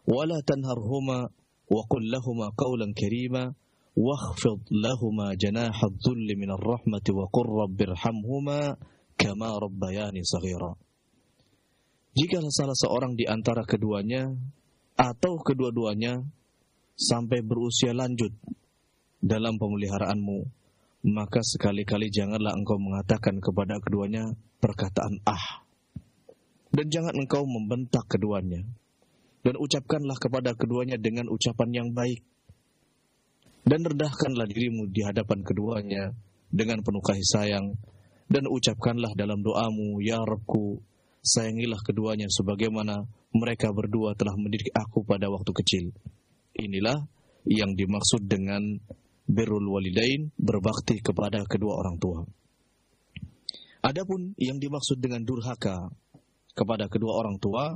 ولا تنهرهما وقل لهما قولا كريما واخفض لهما جناح الذل من الرحمة وقل رب ارحمهما كما ربياني صغيرا. Jika salah seorang di antara keduanya atau kedua-duanya sampai berusia lanjut dalam pemeliharaanmu, maka sekali-kali janganlah engkau mengatakan kepada keduanya perkataan dan jangan engkau membentak keduanya, dan ucapkanlah kepada keduanya dengan ucapan yang baik, dan rendahkanlah dirimu di hadapan keduanya dengan penuh kasih sayang, dan ucapkanlah dalam doamu, ya Rabbku, sayangilah keduanya sebagaimana mereka berdua telah mendidik aku pada waktu kecil. Inilah yang dimaksud dengan birrul walidain, berbakti kepada kedua orang tua. Adapun yang dimaksud dengan durhaka kepada kedua orang tua,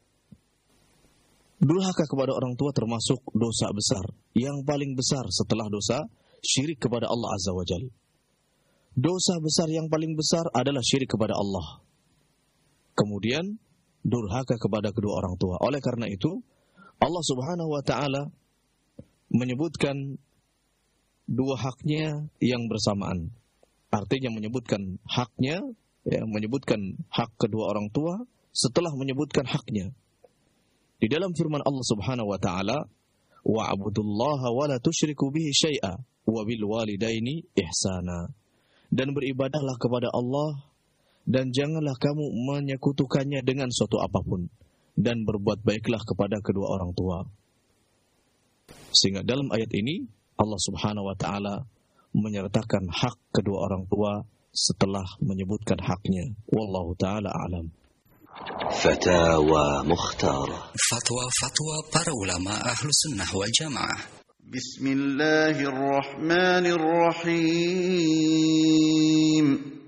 durhaka kepada orang tua termasuk dosa besar, yang paling besar setelah dosa syirik kepada Allah Azza wa Jalla. Dosa besar yang paling besar adalah syirik kepada Allah. Kemudian durhaka kepada kedua orang tua. Oleh karena itu Allah Subhanahu wa taala menyebutkan dua haknya yang bersamaan. Artinya menyebutkan haknya, menyebutkan hak kedua orang tua setelah menyebutkan haknya. Di dalam firman Allah Subhanahu wa taala, wa'budullaha wa la tusyriku bihi syai'a wa bil walidaini ihsana. Dan beribadahlah kepada Allah dan janganlah kamu menyekutukannya dengan suatu apapun, dan berbuat baiklah kepada kedua orang tua. Sehingga dalam ayat ini Allah Subhanahu wa taala menyertakan hak kedua orang tua setelah menyebutkan haknya. Wallahu taala a'lam. Fatawa Mukhtara. Fatwa para ulama Ahlus Sunnah wal Jamaah. Bismillahirrahmanirrahim.